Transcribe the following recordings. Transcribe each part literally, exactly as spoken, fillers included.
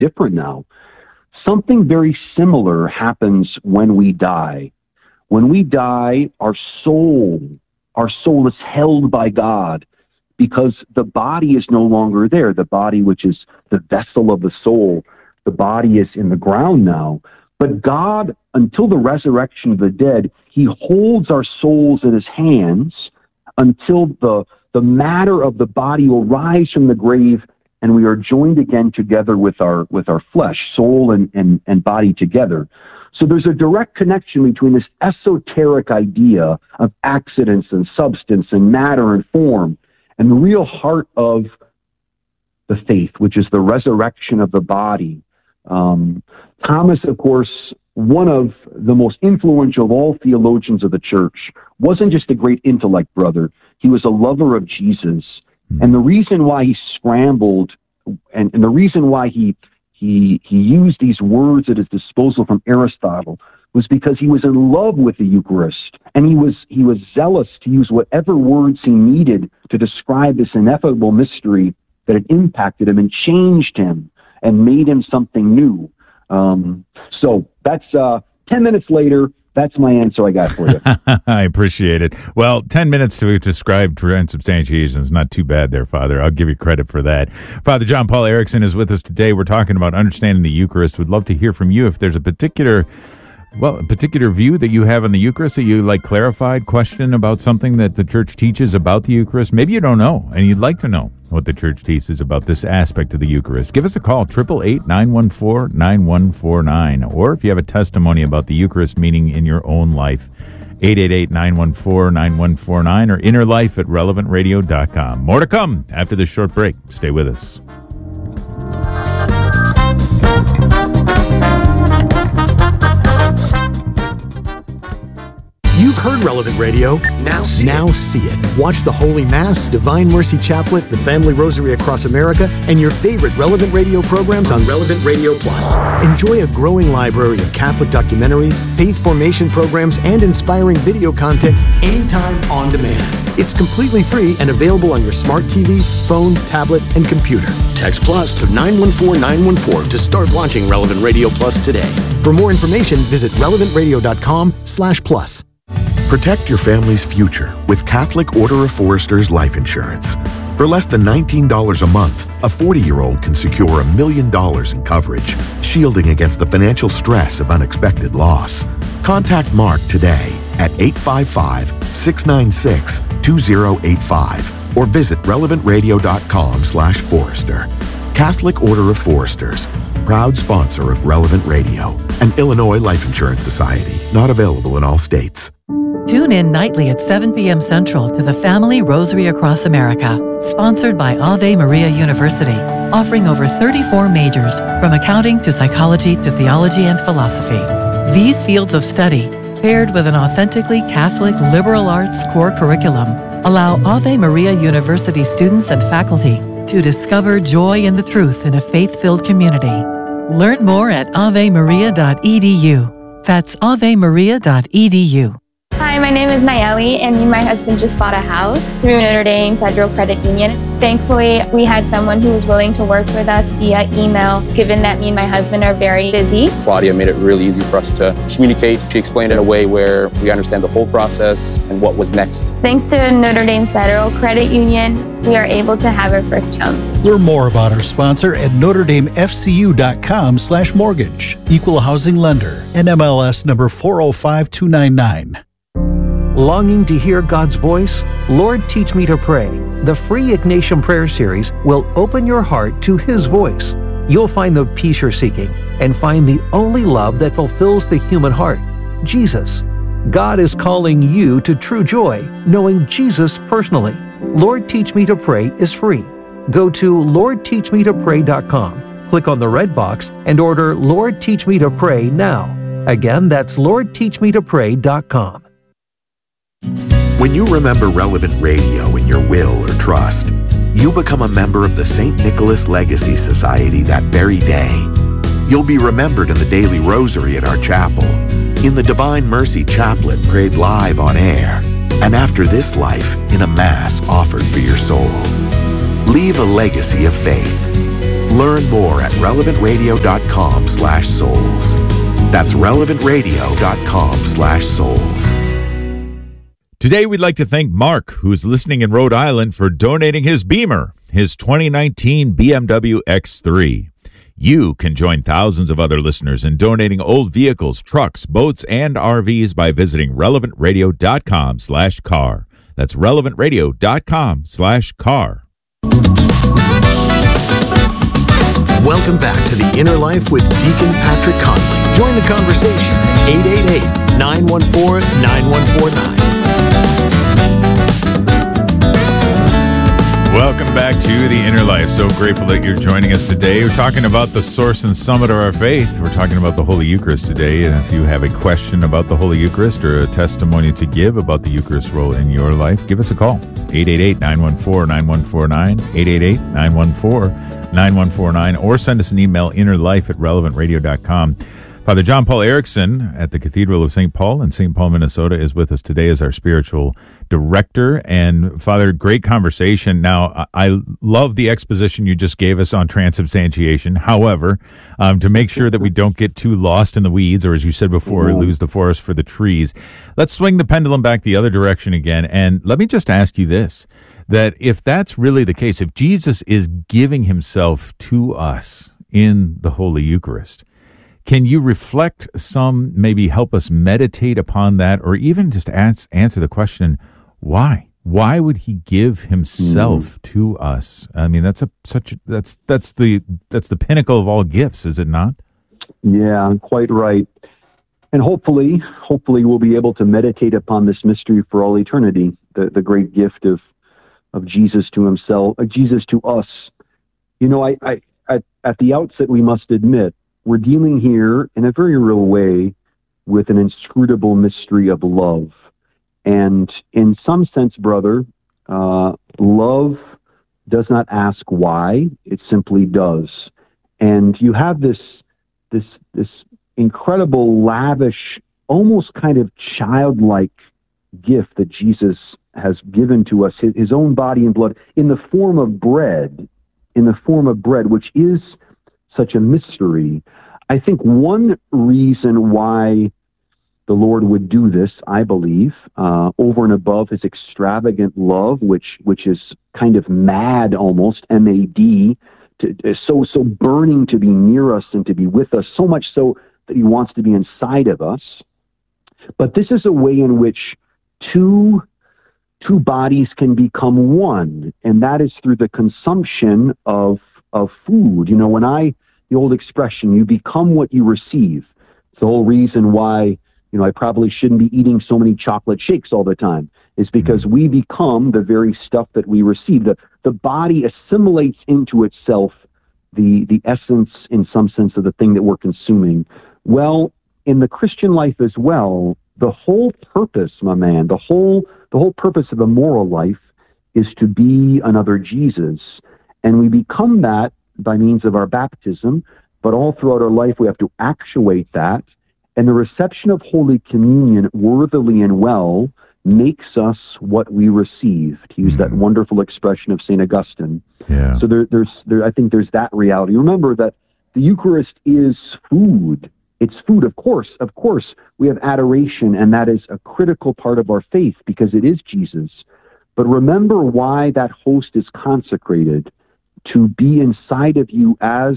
different now. Something very similar happens when we die. When we die, our soul, our soul is held by God because the body is no longer there. The body, which is the vessel of the soul, the body is in the ground now. But God, until the resurrection of the dead, he holds our souls in his hands until the, the matter of the body will rise from the grave and we are joined again together with our with our flesh, soul and, and, and body together. So there's a direct connection between this esoteric idea of accidents and substance and matter and form and the real heart of the faith, which is the resurrection of the body. Um, Thomas, of course, one of the most influential of all theologians of the church, wasn't just a great intellect brother. He was a lover of Jesus. And the reason why he scrambled and, and the reason why he, he, he used these words at his disposal from Aristotle was because he was in love with the Eucharist. And he was, he was zealous to use whatever words he needed to describe this ineffable mystery that had impacted him and changed him and made him something new. Um, so that's uh, ten minutes later. That's my answer I got for you. I appreciate it. Well, ten minutes to describe transubstantiation is not too bad there, Father. I'll give you credit for that. Father John Paul Erickson is with us today. We're talking about understanding the Eucharist. We'd love to hear from you if there's a particular, well, a particular view that you have on the Eucharist that you like clarified, question about something that the church teaches about the Eucharist. Maybe you don't know and you'd like to know what the church teaches about this aspect of the Eucharist. Give us a call, eight eight eight, nine one four, nine one four nine. Or if you have a testimony about the Eucharist meaning in your own life, eight eight eight, nine one four, nine one four nine or inner life at relevant radio dot com. More to come after this short break. Stay with us. You've heard Relevant Radio. Now see, now it. see it. Watch the Holy Mass, Divine Mercy Chaplet, the Family Rosary Across America, and your favorite Relevant Radio programs on Relevant Radio Plus. Enjoy a growing library of Catholic documentaries, faith formation programs, and inspiring video content anytime on demand. It's completely free and available on your smart T V, phone, tablet, and computer. Text Plus to nine one four nine one four to start launching Relevant Radio Plus today. For more information, visit relevant radio dot com slash plus. Protect your family's future with Catholic Order of Foresters Life Insurance. For less than nineteen dollars a month, a forty-year-old can secure a million dollars in coverage, shielding against the financial stress of unexpected loss. Contact Mark today at eight five five, six nine six, two zero eight five or visit relevant radio dot com slash forester. Catholic Order of Foresters, proud sponsor of Relevant Radio, an Illinois Life Insurance Society, not available in all states. Tune in nightly at seven p.m. Central to the Family Rosary Across America, sponsored by Ave Maria University, offering over thirty-four majors, from accounting to psychology to theology and philosophy. These fields of study, paired with an authentically Catholic liberal arts core curriculum, allow Ave Maria University students and faculty to discover joy in the truth in a faith-filled community. Learn more at ave maria dot e d u. That's ave maria dot e d u. Hi, my name is Nayeli, and me and my husband just bought a house through Notre Dame Federal Credit Union. Thankfully, we had someone who was willing to work with us via email, given that me and my husband are very busy. Claudia made it really easy for us to communicate. She explained it in a way where we understand the whole process and what was next. Thanks to Notre Dame Federal Credit Union, we are able to have our first home. Learn more about our sponsor at notre dame f c u dot com slash mortgage. Equal housing lender. N M L S number four oh five two nine nine. Longing to hear God's voice? Lord, Teach Me to Pray. The free Ignatian Prayer Series will open your heart to His voice. You'll find the peace you're seeking and find the only love that fulfills the human heart, Jesus. God is calling you to true joy, knowing Jesus personally. Lord, Teach Me to Pray is free. Go to lord teach me to pray dot com, click on the red box, and order Lord, Teach Me to Pray now. Again, that's lord teach me to pray dot com. When you remember Relevant Radio in your will or trust, you become a member of the Saint Nicholas Legacy Society that very day. You'll be remembered in the daily rosary at our chapel, in the Divine Mercy Chaplet prayed live on air, and after this life in a Mass offered for your soul. Leave a legacy of faith. Learn more at relevantradio.com slash souls. That's relevantradio.com slash souls. Today, we'd like to thank Mark, who's listening in Rhode Island, for donating his Beamer, his twenty nineteen B M W X three. You can join thousands of other listeners in donating old vehicles, trucks, boats, and R Vs by visiting relevantradio.com slash car. That's relevantradio.com slash car. Welcome back to The Inner Life with Deacon Patrick Conley. Join the conversation at eight eight eight, nine one four, nine one four nine. Welcome back to The Inner Life. So grateful that you're joining us today. We're talking about the source and summit of our faith. We're talking about the Holy Eucharist today. And if you have a question about the Holy Eucharist or a testimony to give about the Eucharist role in your life, give us a call. eight eight eight, nine one four, nine one four nine, eight eight eight, nine one four, nine one four nine, or send us an email, innerlife at relevant radio dot com. Father John Paul Erickson at the Cathedral of Saint Paul in Saint Paul, Minnesota, is with us today as our spiritual director. And Father, great conversation. Now, I love the exposition you just gave us on transubstantiation. However, um, to make sure that we don't get too lost in the weeds, or as you said before, mm-hmm. lose the forest for the trees, let's swing the pendulum back the other direction again. And let me just ask you this, that if that's really the case, if Jesus is giving himself to us in the Holy Eucharist, can you reflect some, maybe help us meditate upon that, or even just ans- answer the question, why? Why would he give himself mm. to us? I mean, that's a such that's that's the that's the pinnacle of all gifts, is it not? Yeah, quite right. And hopefully, hopefully we'll be able to meditate upon this mystery for all eternity, the the great gift of of Jesus to himself, uh, Jesus to us. You know, I, I at, at the outset we must admit, we're dealing here in a very real way with an inscrutable mystery of love. And in some sense, brother, uh, love does not ask why, it simply does. And you have this, this, this incredible, lavish, almost kind of childlike gift that Jesus has given to us, his, his own body and blood, in the form of bread, in the form of bread, which is such a mystery. I think one reason why the Lord would do this, I believe, uh, over and above his extravagant love, which which is kind of mad almost, M A D, to, so so burning to be near us and to be with us, so much so that he wants to be inside of us. But this is a way in which two two bodies can become one, and that is through the consumption of of food. You know, when I the old expression, you become what you receive. It's the whole reason why, you know, I probably shouldn't be eating so many chocolate shakes all the time, is because we become the very stuff that we receive. The, the body assimilates into itself the, the essence, in some sense, of the thing that we're consuming. Well, in the Christian life as well, the whole purpose, my man, the whole, the whole purpose of the moral life is to be another Jesus. And we become that by means of our baptism, but all throughout our life we have to actuate that. And the reception of Holy Communion worthily and well makes us what we receive, to use that wonderful expression of Saint Augustine. Yeah. So there, there's, there, I think there's that reality. Remember that the Eucharist is food. It's food, of course. Of course, we have adoration, and that is a critical part of our faith because it is Jesus. But remember why that host is consecrated, to be inside of you as,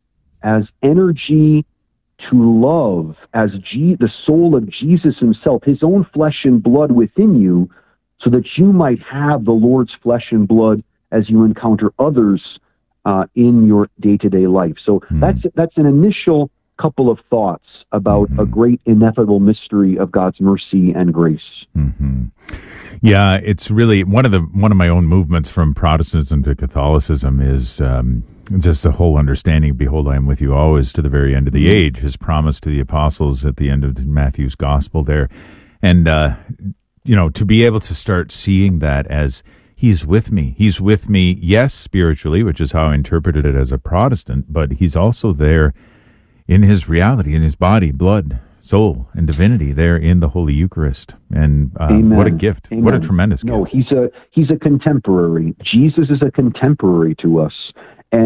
as energy to love, as G, the soul of Jesus himself, his own flesh and blood within you, so that you might have the Lord's flesh and blood as you encounter others uh, in your day-to-day life. So mm. that's that's an initial couple of thoughts about mm-hmm. a great ineffable mystery of God's mercy and grace. Mm-hmm. Yeah, it's really one of the one of my own movements from Protestantism to Catholicism is um, just the whole understanding, behold, I am with you always to the very end of the age, his promise to the apostles at the end of Matthew's gospel there. And, uh, you know, to be able to start seeing that as he's with me. He's with me, yes, spiritually, which is how I interpreted it as a Protestant, but he's also there in his reality, in his body, blood, soul, and divinity there in the Holy Eucharist. And uh, what a gift. Amen. What a tremendous gift. No, he's a, he's a contemporary. Jesus is a contemporary to us. And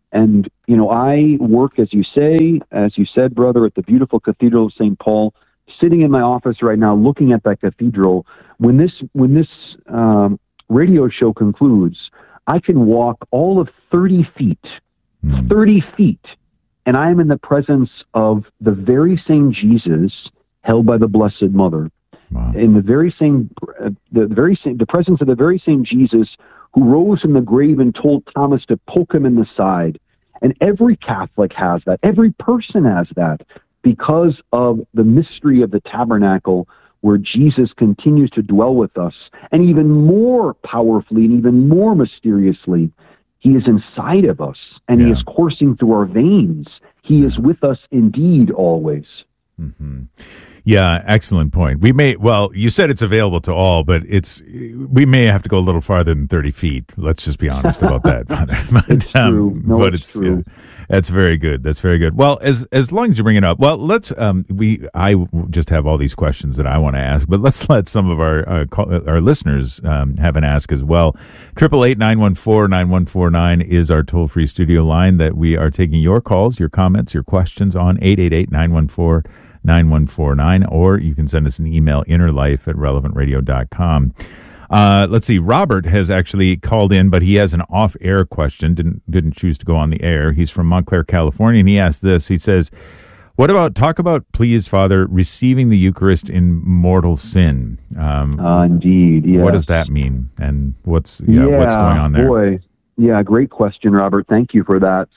And, you know, I work, as you say, as you said, brother, at the beautiful Cathedral of Saint Paul, sitting in my office right now, looking at that cathedral. When this, when this um, radio show concludes, I can walk all of thirty feet, mm. thirty feet, and I am in the presence of the very same Jesus held by the Blessed Mother. Wow. In the very same, uh, the very same, the presence of the very same Jesus who rose from the grave and told Thomas to poke him in the side. And every Catholic has that. Every person has that because of the mystery of the tabernacle where Jesus continues to dwell with us. And even more powerfully and even more mysteriously, he is inside of us and yeah. he is coursing through our veins. He is with us indeed always. Mm-hmm. Yeah, excellent point. We may, well, you said it's available to all, but it's, we may have to go a little farther than thirty feet. Let's just be honest about that. but, it's um, true. No, but it's, it's true. Yeah, that's very good. That's very good. Well, as as long as you bring it up, well, let's, um, we, I just have all these questions that I want to ask, but let's let some of our, uh, call, our listeners, um, have an ask as well. Triple eight nine one four nine one four nine is our toll free studio line that we are taking your calls, your comments, your questions on eight eight eight nine one four nine one four nine, or you can send us an email, innerlife at relevant radio dot com. Uh, let's see. Robert has actually called in, but he has an off-air question. Didn't didn't choose to go on the air. He's from Montclair, California, and he asked this. He says, "What about talk about, please, Father, receiving the Eucharist in mortal sin? Um, uh, indeed. Yes. What does that mean, and what's yeah, yeah what's going on there?" Boy, yeah, great question, Robert. Thank you for that.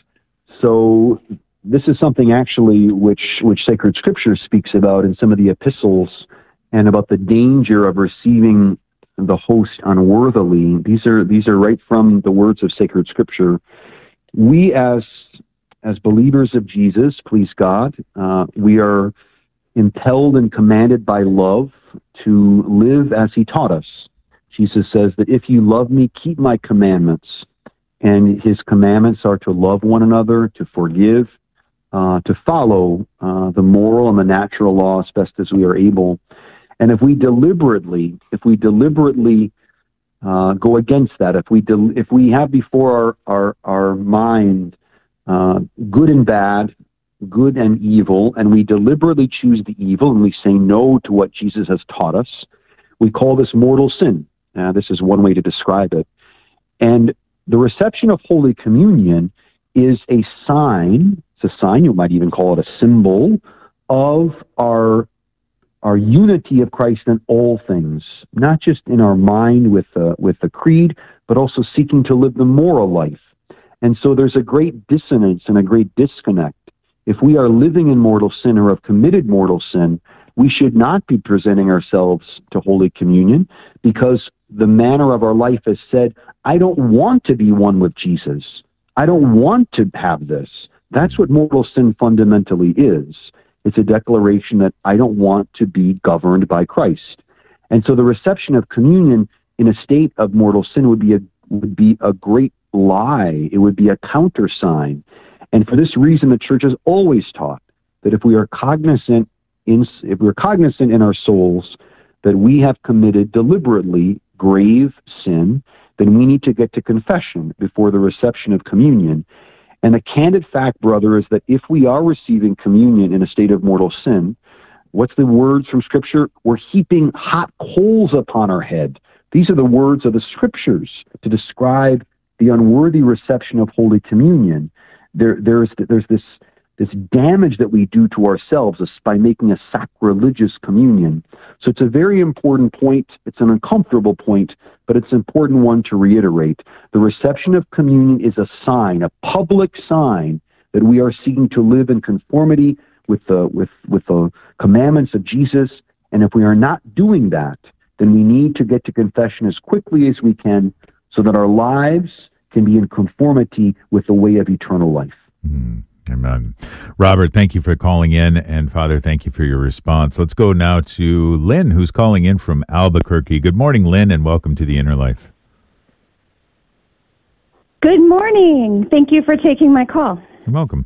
So this is something actually which which Sacred Scripture speaks about in some of the epistles, and about the danger of receiving the host unworthily. These are these are right from the words of Sacred Scripture. We as as believers of Jesus, please God, uh, we are impelled and commanded by love to live as he taught us. Jesus says that if you love me, keep my commandments. And his commandments are to love one another, to forgive, uh, to follow uh, the moral and the natural law as best as we are able. And if we deliberately, if we deliberately uh, go against that, if we del- if we have before our our, our mind uh, good and bad, good and evil, and we deliberately choose the evil and we say no to what Jesus has taught us, we call this mortal sin. Uh, this is one way to describe it. And the reception of Holy Communion is a sign, it's a sign, you might even call it a symbol, of our our unity of Christ in all things, not just in our mind with the, with the creed, but also seeking to live the moral life. And so there's a great dissonance and a great disconnect. If we are living in mortal sin or have committed mortal sin, we should not be presenting ourselves to Holy Communion, because the manner of our life has said, I don't want to be one with Jesus. I don't want to have this. That's what mortal sin fundamentally is. It's a declaration that I don't want to be governed by Christ. And so the reception of communion in a state of mortal sin would be a would be a great lie. It would be a countersign. And for this reason, the Church has always taught that if we are cognizant in if we're cognizant in our souls that we have committed deliberately grave sin, then we need to get to confession before the reception of communion. And the candid fact, brother, is that if we are receiving communion in a state of mortal sin, what's the words from Scripture? We're heaping hot coals upon our head. These are the words of the Scriptures to describe the unworthy reception of Holy Communion. There, there's, there's this, this damage that we do to ourselves by making a sacrilegious communion. So it's a very important point. It's an uncomfortable point, but it's an important one to reiterate. The reception of communion is a sign, a public sign, that we are seeking to live in conformity with the with with the commandments of Jesus. And if we are not doing that, then we need to get to confession as quickly as we can, so that our lives can be in conformity with the way of eternal life. Mm. Amen. Robert, thank you for calling in, and Father, thank you for your response. Let's go now to Lynn, who's calling in from Albuquerque. Good morning, Lynn, and welcome to the Inner Life. Good morning. Thank you for taking my call. You're welcome.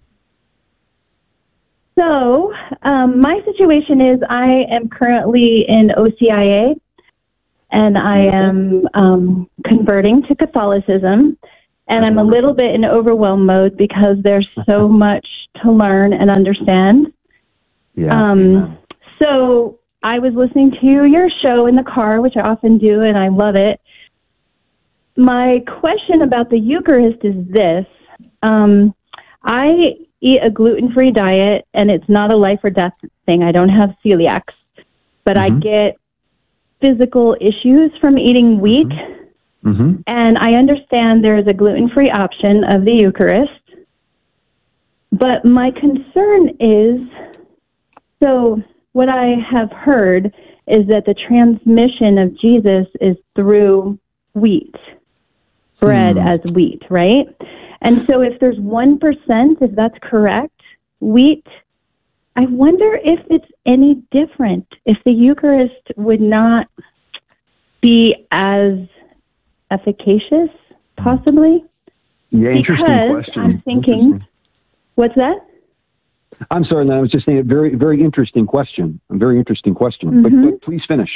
So, um, my situation is I am currently in O C I A, and I am um, converting to Catholicism. And I'm a little bit in overwhelm mode because there's so much to learn and understand. Yeah. Um, so I was listening to your show in the car, which I often do, and I love it. My question about the Eucharist is this. Um, I eat a gluten-free diet, and it's not a life or death thing. I don't have celiacs, but mm-hmm. I get physical issues from eating wheat. Mm-hmm. And I understand there is a gluten-free option of the Eucharist. But my concern is, so what I have heard is that the transmission of Jesus is through wheat, bread mm. as wheat, right? And so if there's one percent, if that's correct, wheat, I wonder if it's any different, if the Eucharist would not be as efficacious, possibly? Yeah, interesting because question. I'm thinking, what's that? I'm sorry, Lynn, I was just saying a very, very interesting question. A very interesting question. Mm-hmm. But, but please finish.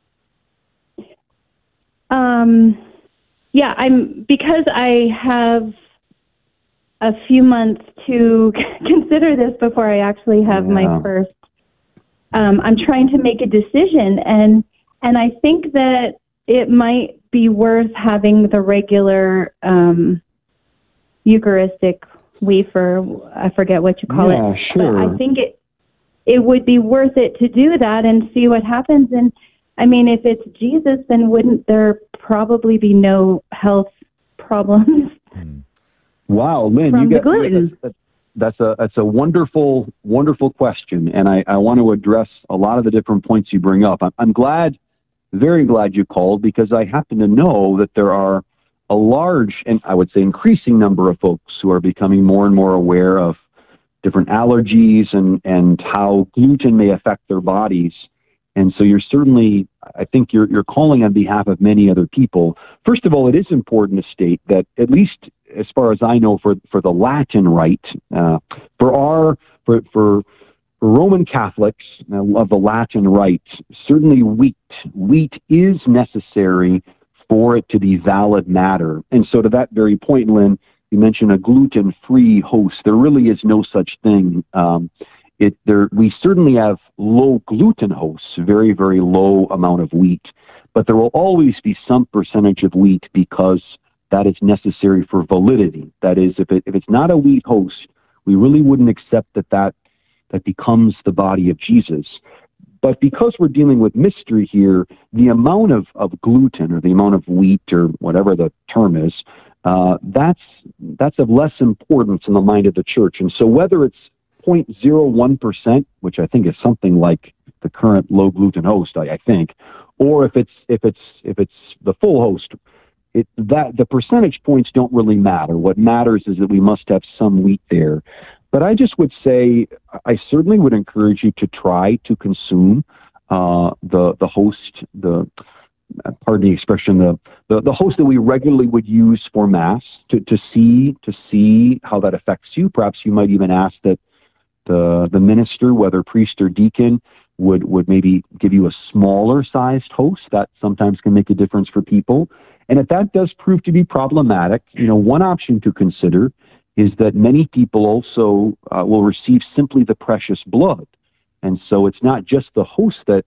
Um, yeah, I'm because I have a few months to consider this before I actually have yeah. my first. Um, I'm trying to make a decision, and and I think that it might be worth having the regular um, Eucharistic wafer. I forget what you call yeah, it. Sure. But I think it it would be worth it to do that and see what happens. And I mean, if it's Jesus, then wouldn't there probably be no health problems? Wow, Lynn, from you the get gluten. that's, that's a that's a wonderful wonderful question, and I, I want to address a lot of the different points you bring up. I'm, I'm glad, very glad you called, because I happen to know that there are a large and I would say increasing number of folks who are becoming more and more aware of different allergies and and how gluten may affect their bodies. And so you're certainly, I think you're you're calling on behalf of many other people. First of all, it is important to state that, at least as far as I know, for, for the Latin rite, uh, for our for, for for Roman Catholics uh, of the Latin rite, certainly wheat wheat is necessary for it to be valid matter. And so, to that very point, Lynn, you mentioned a gluten-free host. There really is no such thing. Um, It, there, we certainly have low gluten hosts, very, very low amount of wheat, but there will always be some percentage of wheat because that is necessary for validity. That is, if it, if it's not a wheat host, we really wouldn't accept that that, that becomes the body of Jesus. But because we're dealing with mystery here, the amount of, of gluten or the amount of wheat or whatever the term is, uh, that's, that's of less importance in the mind of the church. And so whether it's zero point zero one percent, which I think is something like the current low gluten host, I, I think, or if it's if it's if it's the full host, it that the percentage points don't really matter. What matters is that we must have some wheat there. But I just would say I certainly would encourage you to try to consume uh, the the host the pardon the expression the, the the host that we regularly would use for Mass to to see to see how that affects you. Perhaps you might even ask that the the minister, whether priest or deacon, would, would maybe give you a smaller sized host. That sometimes can make a difference for people. And if that does prove to be problematic, you know, one option to consider is that many people also uh, will receive simply the precious blood. And so it's not just the host that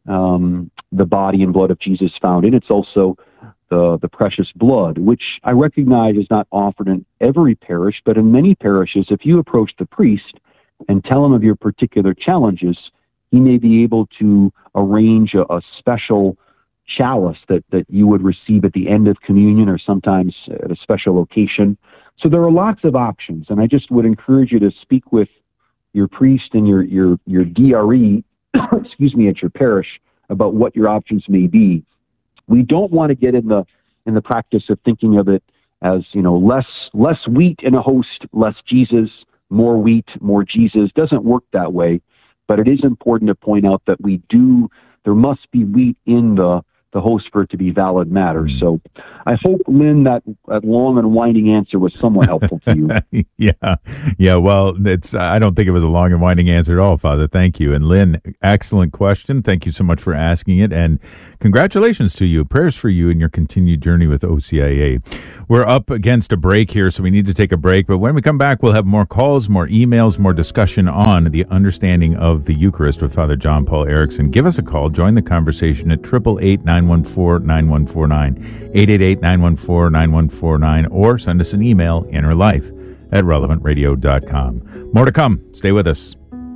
um, the body and blood of Jesus found in, it's also the, the precious blood, which I recognize is not offered in every parish, but in many parishes, if you approach the priest and tell him of your particular challenges, he may be able to arrange a, a special chalice that, that you would receive at the end of communion or sometimes at a special occasion. So there are lots of options, and I just would encourage you to speak with your priest and your, your, your D R E, excuse me, at your parish about what your options may be. We don't want to get in the in the practice of thinking of it as, you know, less less wheat in a host, less Jesus, more wheat, more Jesus. Doesn't work that way, but it is important to point out that we do, there must be wheat in the, the host for it to be valid matter. So I hope, Lynn, that, that long and winding answer was somewhat helpful to you. yeah. Yeah. Well, it's, I don't think it was a long and winding answer at all, Father. Thank you. And Lynn, excellent question. Thank you so much for asking it. And congratulations to you. Prayers for you in your continued journey with O C I A. We're up against a break here, so we need to take a break. But when we come back, we'll have more calls, more emails, more discussion on the understanding of the Eucharist with Father John Paul Erickson. Give us a call. Join the conversation at eight eight eight, nine one four, nine one four nine, eight eight eight, nine one four, nine one four nine, or send us an email, innerlife at relevant radio dot com. More to come. Stay with us.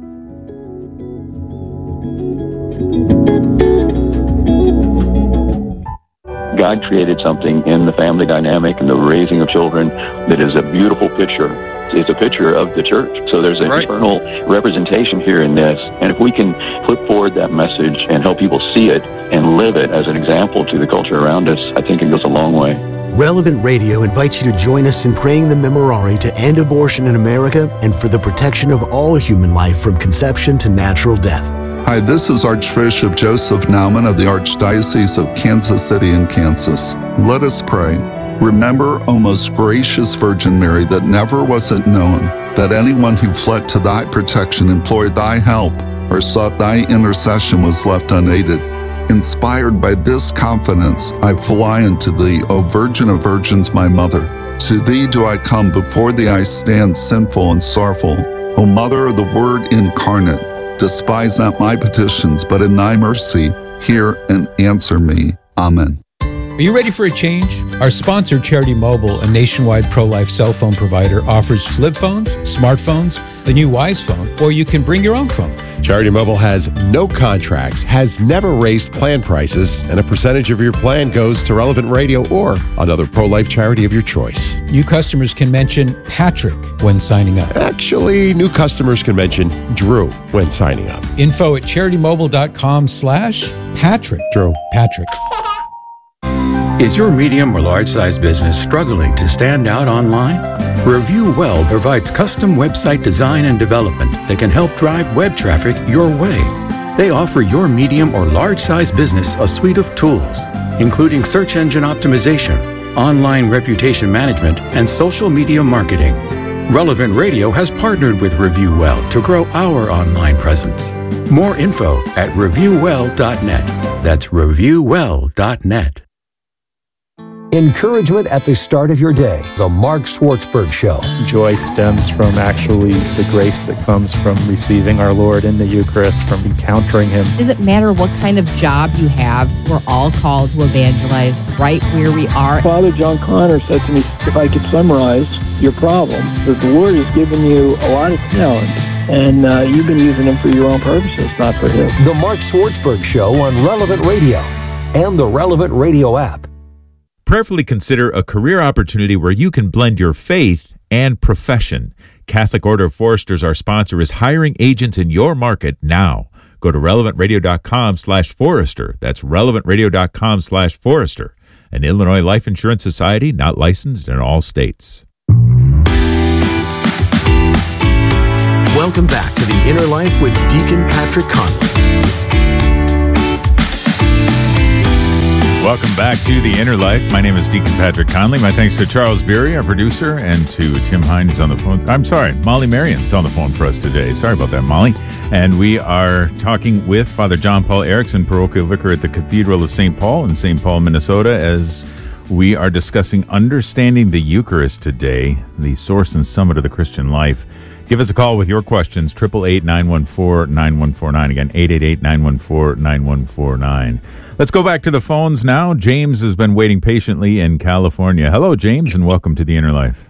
God created something in the family dynamic and the raising of children that is a beautiful picture. It's a picture of the church. So there's an right. eternal representation here in this. And if we can put forward that message and help people see it and live it as an example to the culture around us, I think it goes a long way. Relevant Radio invites you to join us in praying the Memorare to end abortion in America and for the protection of all human life from conception to natural death. Hi, this is Archbishop Joseph Naumann of the Archdiocese of Kansas City in Kansas. Let us pray. Remember, O most gracious Virgin Mary, that never was it known that anyone who fled to thy protection, implored thy help, or sought thy intercession was left unaided. Inspired by this confidence, I fly unto thee, O Virgin of Virgins, my Mother. To thee do I come, before thee I stand sinful and sorrowful. O Mother of the Word incarnate, despise not my petitions, but in thy mercy hear and answer me. Amen. Are you ready for a change? Our sponsor, Charity Mobile, a nationwide pro-life cell phone provider, offers flip phones, smartphones, the new Wise phone, or you can bring your own phone. Charity Mobile has no contracts, has never raised plan prices, and a percentage of your plan goes to Relevant Radio or another pro-life charity of your choice. New customers can mention Patrick when signing up. Actually, new customers can mention Drew when signing up. Info at charitymobile.com slash Patrick. Drew. Patrick. Is your medium or large-size business struggling to stand out online? Review Well provides custom website design and development that can help drive web traffic your way. They offer your medium or large-size business a suite of tools, including search engine optimization, online reputation management, and social media marketing. Relevant Radio has partnered with Review Well to grow our online presence. More info at review well dot net. That's review well dot net. Encouragement at the start of your day. The Mark Schwartzberg Show. Joy stems from actually the grace that comes from receiving our Lord in the Eucharist, from encountering Him. It doesn't matter what kind of job you have. We're all called to evangelize right where we are. Father John Connor said to me, if I could summarize your problem, that the Lord has given you a lot of talent, and uh, you've been using them for your own purposes, not for His. The Mark Schwartzberg Show on Relevant Radio and the Relevant Radio app. Prayerfully consider a career opportunity where you can blend your faith and profession. Catholic Order of Foresters, our sponsor, is hiring agents in your market now. Go to relevant radio dot com slash forester. That's relevant radio dot com slash forester. An Illinois Life Insurance Society, not licensed in all states. Welcome back to The Inner Life with Deacon Patrick Conley. Welcome back to The Inner Life. My name is Deacon Patrick Conley. My thanks to Charles Beery, our producer, and to Tim Hine, who's on the phone. I'm sorry, Molly Marion's on the phone for us today. Sorry about that, Molly. And we are talking with Father John Paul Erickson, parochial vicar at the Cathedral of Saint Paul in Saint Paul, Minnesota, as we are discussing understanding the Eucharist today, the source and summit of the Christian life. Give us a call with your questions, eight eight eight, nine one four, nine one four nine. Again, eight eight eight, nine one four, nine one four nine. Let's go back to the phones now. James has been waiting patiently in California. Hello, James, and welcome to The Inner Life.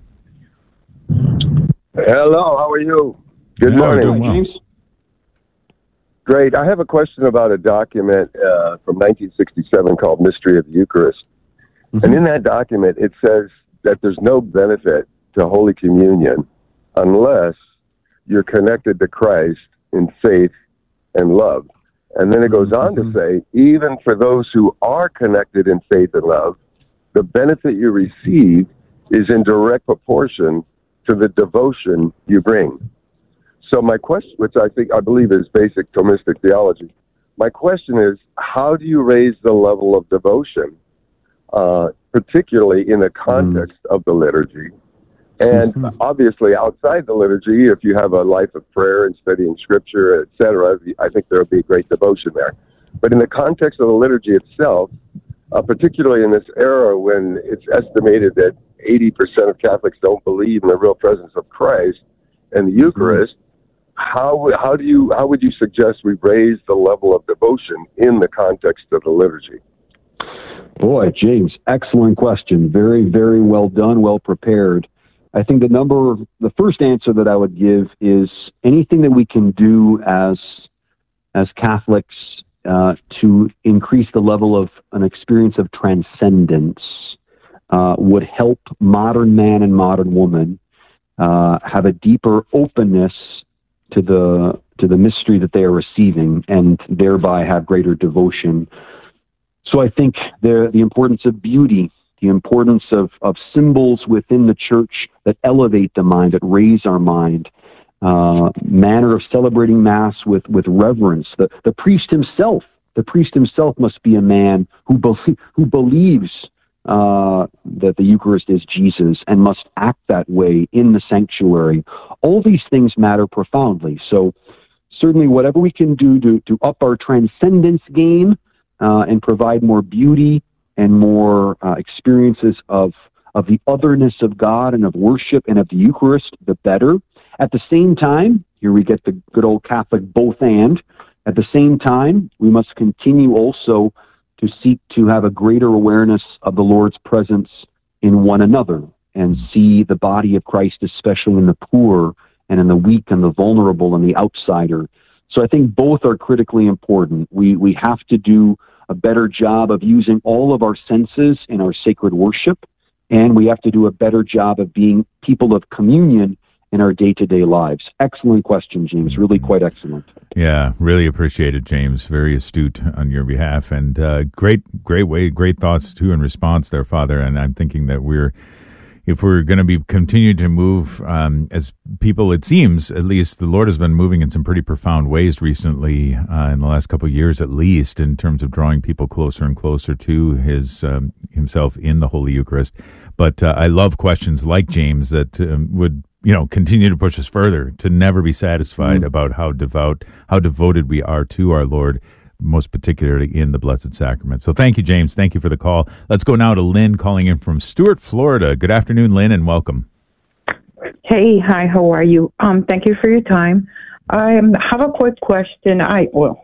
Hello, how are you? Good yeah, morning. Well. James. Great. I have a question about a document uh, from nineteen sixty-seven called Mystery of the Eucharist. Mm-hmm. And in that document, it says that there's no benefit to Holy Communion unless you're connected to Christ in faith and love. And then it goes on to say, even for those who are connected in faith and love, the benefit you receive is in direct proportion to the devotion you bring. So my question, which I think, I believe is basic Thomistic theology, my question is, how do you raise the level of devotion, uh, particularly in the context mm. of the liturgy? And mm-hmm. obviously, outside the liturgy, if you have a life of prayer and studying Scripture, et cetera, I think there will be great devotion there. But in the context of the liturgy itself, uh, particularly in this era when it's estimated that eighty percent of Catholics don't believe in the real presence of Christ and the Eucharist, mm-hmm. how how do you how would you suggest we raise the level of devotion in the context of the liturgy? Boy, James, excellent question. Very, very well done, well prepared. I think the number, the first answer that I would give is anything that we can do as as Catholics uh, to increase the level of an experience of transcendence uh, would help modern man and modern woman uh, have a deeper openness to the to the mystery that they are receiving, and thereby have greater devotion. So I think the the importance of beauty, the importance of, of symbols within the church that elevate the mind, that raise our mind, uh, manner of celebrating Mass with, with reverence. The, the priest himself, the priest himself must be a man who, be, who believes uh, that the Eucharist is Jesus and must act that way in the sanctuary. All these things matter profoundly. So certainly whatever we can do to, to up our transcendence game uh, and provide more beauty and more uh, experiences of of the otherness of God and of worship and of the Eucharist, the better. At the same time, here we get the good old Catholic both and. At the same time, we must continue also to seek to have a greater awareness of the Lord's presence in one another and see the body of Christ, especially in the poor and in the weak and the vulnerable and the outsider. So I think both are critically important. We we have to do a better job of using all of our senses in our sacred worship, and we have to do a better job of being people of communion in our day-to-day lives. Excellent question, James. Really quite excellent. Yeah, really appreciate it, James. Very astute on your behalf, and uh, great, great way, great thoughts too in response there, Father. And I'm thinking that we're, if we're going to be continue to move um, as people, it seems, at least, the Lord has been moving in some pretty profound ways recently, uh, in the last couple of years at least, in terms of drawing people closer and closer to his um, himself in the Holy Eucharist. But uh, I love questions like James that um, would, you know, continue to push us further to never be satisfied mm-hmm. about how devout, how devoted we are to our Lord, most particularly in the Blessed Sacrament. So thank you, James. Thank you for the call. Let's go now to Lynn calling in from Stuart, Florida. Good afternoon, Lynn, and welcome. Hey, hi, how are you? Um, thank you for your time. I have a quick question. I, well,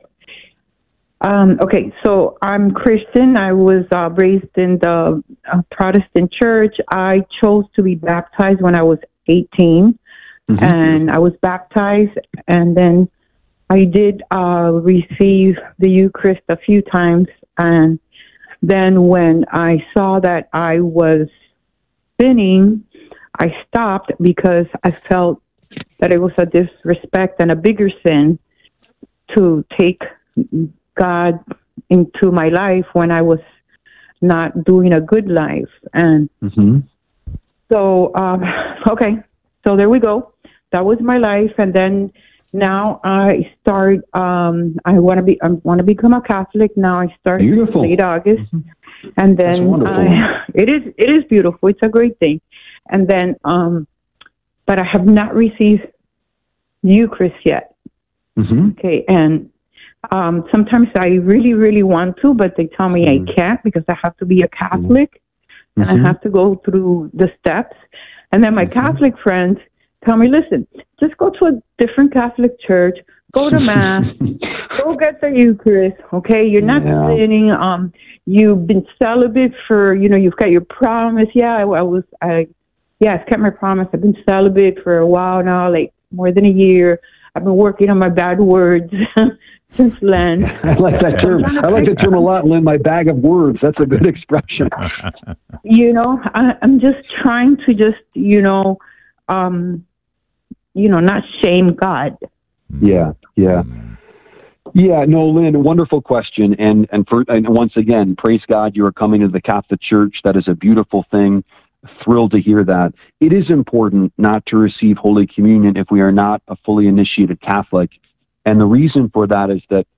um, okay, so I'm Christian. I was uh, raised in the uh, Protestant church. I chose to be baptized when I was eighteen, mm-hmm. and I was baptized, and then I did uh, receive the Eucharist a few times, and then when I saw that I was sinning, I stopped because I felt that it was a disrespect and a bigger sin to take God into my life when I was not doing a good life. And mm-hmm. so, um, okay, so there we go. That was my life, and then now I start. Um, I want to be. I want to become a Catholic. Now I start beautiful. late August, mm-hmm. and then I, it is. It is beautiful. It's a great thing. And then, um, but I have not received Eucharist yet. Mm-hmm. Okay, and um, sometimes I really, really want to, but they tell me mm-hmm. I can't because I have to be a Catholic, mm-hmm. and I have to go through the steps. And then my mm-hmm. Catholic friends tell me, listen, just go to a different Catholic church, go to Mass, go get the Eucharist, okay? You're not yeah. sinning. Um, you've been celibate for, you know, you've got your promise. Yeah, I, I was, I, yeah, I've kept my promise. I've been celibate for a while now, like more than a year. I've been working on my bad words since Lent. I like that term. I like that term a lot, Lynn, my bag of words. That's a good expression. You know, I, I'm just trying to just, you know, um, you know, not shame God. Yeah, yeah. Yeah, no, Lynn, wonderful question. And and for and once again, praise God, you are coming to the Catholic Church. That is a beautiful thing. Thrilled to hear that. It is important not to receive Holy Communion if we are not a fully initiated Catholic. And the reason for that is that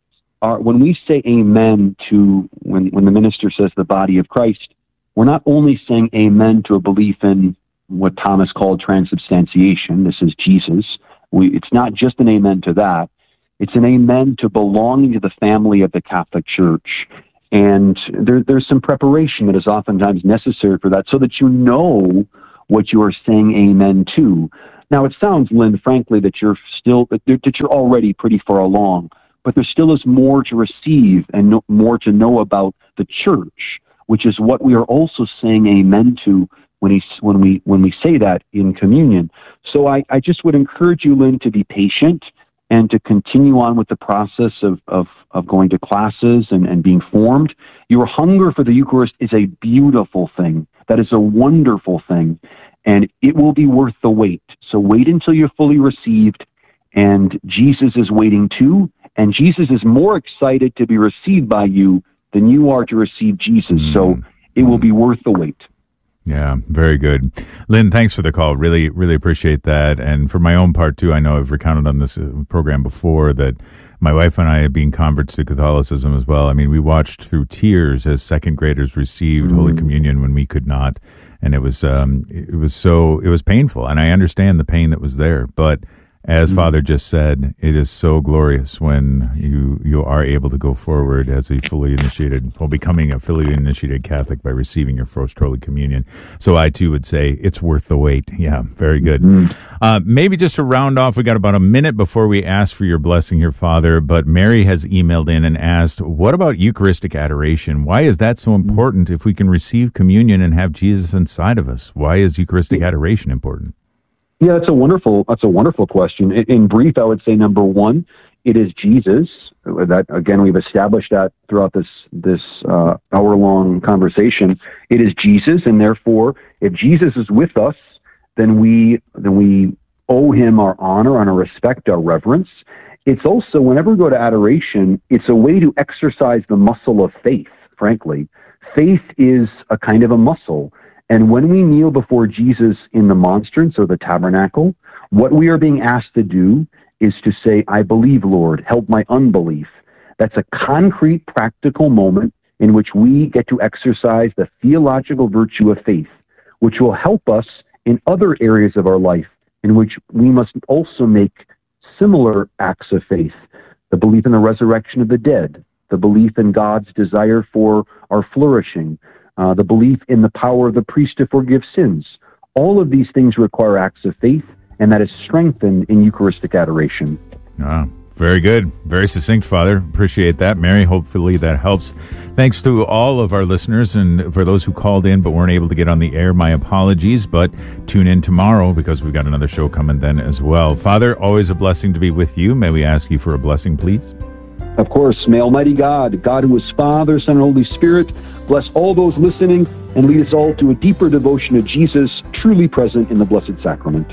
are, when we say amen to, when, when the minister says the body of Christ, we're not only saying amen to a belief in what Thomas called transubstantiation. This is Jesus. We, it's not just an amen to that. It's an amen to belonging to the family of the Catholic Church. And there, there's some preparation that is oftentimes necessary for that so that you know what you are saying amen to. Now, it sounds, Lynn, frankly, that you're still, that you're already pretty far along, but there still is more to receive and no, more to know about the Church, which is what we are also saying amen to when, he, when, we, when we say that in communion. So I, I just would encourage you, Lynn, to be patient and to continue on with the process of, of, of going to classes and, and being formed. Your hunger for the Eucharist is a beautiful thing. That is a wonderful thing, and it will be worth the wait. So wait until you're fully received, and Jesus is waiting too, and Jesus is more excited to be received by you than you are to receive Jesus. Mm. So it will be worth the wait. Yeah, very good. Lynn, thanks for the call. Really, really appreciate that. And for my own part, too, I know I've recounted on this program before that my wife and I, being converts to Catholicism as well, I mean, we watched through tears as second graders received mm-hmm. Holy Communion when we could not. And it was, um, it was so, it was painful. And I understand the pain that was there. But as mm-hmm. Father just said, it is so glorious when you you are able to go forward as a fully initiated, well, becoming a fully initiated Catholic by receiving your first Holy Communion. So I, too, would say it's worth the wait. Yeah, very good. Mm-hmm. Uh, maybe just to round off, we got about a minute before we ask for your blessing here, Father, but Mary has emailed in and asked, what about Eucharistic adoration? Why is that so important if we can receive communion and have Jesus inside of us? Why is Eucharistic adoration important? Yeah, that's a wonderful, that's a wonderful question. In, in brief, I would say number one, it is Jesus. That, again, we've established that throughout this, this uh, hour-long conversation. It is Jesus, and therefore, if Jesus is with us, then we, then we owe him our honor and our respect, our reverence. It's also, whenever we go to adoration, it's a way to exercise the muscle of faith, frankly. Faith is a kind of a muscle. And when we kneel before Jesus in the monstrance or the tabernacle, what we are being asked to do is to say, I believe, Lord, help my unbelief. That's a concrete, practical moment in which we get to exercise the theological virtue of faith, which will help us in other areas of our life in which we must also make similar acts of faith. The belief in the resurrection of the dead, the belief in God's desire for our flourishing, Uh, the belief in the power of the priest to forgive sins. All of these things require acts of faith, and that is strengthened in Eucharistic adoration. Ah, very good. Very succinct, Father. Appreciate that. Mary, hopefully that helps. Thanks to all of our listeners, and for those who called in but weren't able to get on the air, my apologies, but tune in tomorrow because we've got another show coming then as well. Father, always a blessing to be with you. May we ask you for a blessing, please? Of course, may Almighty God, God who is Father, Son, and Holy Spirit, bless all those listening and lead us all to a deeper devotion to Jesus, truly present in the Blessed Sacrament.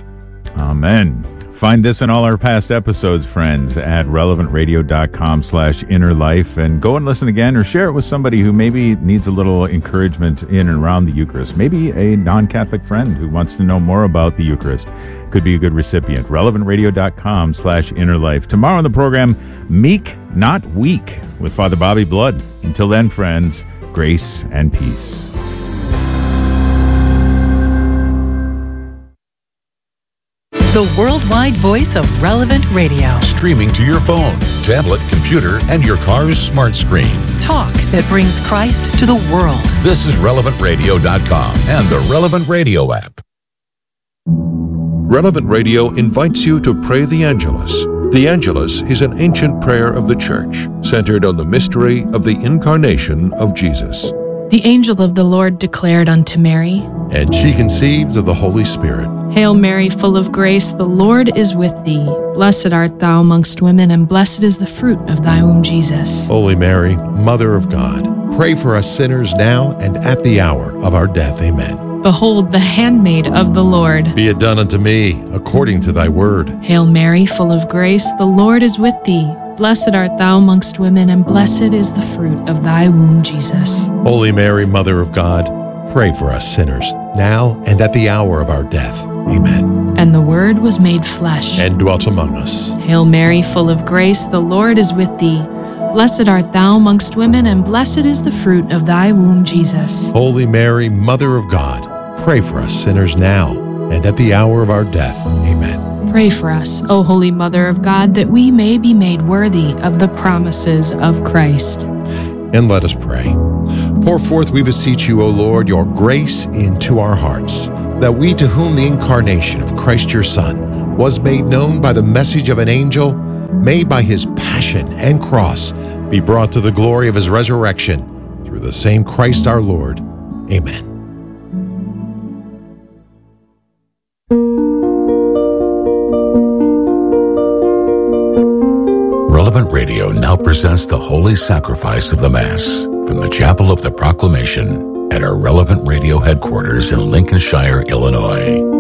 Amen. Find this and all our past episodes, friends, at relevantradio.com slash inner life, and go and listen again or share it with somebody who maybe needs a little encouragement in and around the Eucharist. Maybe a non-Catholic friend who wants to know more about the Eucharist could be a good recipient. relevantradio.com slash inner life. Tomorrow on the program, Meek, Not Weak, with Father Bobby Blood. Until then, friends, grace and peace. The worldwide voice of Relevant Radio. Streaming to your phone, tablet, computer, and your car's smart screen. Talk that brings Christ to the world. This is relevant radio dot com and the Relevant Radio app. Relevant Radio invites you to pray the Angelus. The Angelus is an ancient prayer of the Church, centered on the mystery of the incarnation of Jesus. The angel of the Lord declared unto Mary, and she conceived of the Holy Spirit. Hail Mary, full of grace, the Lord is with thee. Blessed art thou amongst women, and blessed is the fruit of thy womb, Jesus. Holy Mary, Mother of God, pray for us sinners now and at the hour of our death. Amen. Behold, the handmaid of the Lord. Be it done unto me according to thy word. Hail Mary, full of grace, the Lord is with thee. Blessed art thou amongst women, and blessed is the fruit of thy womb, Jesus. Holy Mary, Mother of God, pray for us sinners, now and at the hour of our death. Amen. And the Word was made flesh, and dwelt among us. Hail Mary, full of grace, the Lord is with thee. Blessed art thou amongst women, and blessed is the fruit of thy womb, Jesus. Holy Mary, Mother of God, pray for us sinners now and at the hour of our death. Amen. Pray for us, O Holy Mother of God, that we may be made worthy of the promises of Christ. And let us pray. Pour forth, we beseech you, O Lord, your grace into our hearts, that we, to whom the incarnation of Christ your Son was made known by the message of an angel, may by his passion and cross be brought to the glory of his resurrection, through the same Christ our Lord. Amen. Relevant Radio now presents the Holy Sacrifice of the Mass from the Chapel of the Proclamation at our Relevant Radio headquarters in Lincolnshire, Illinois.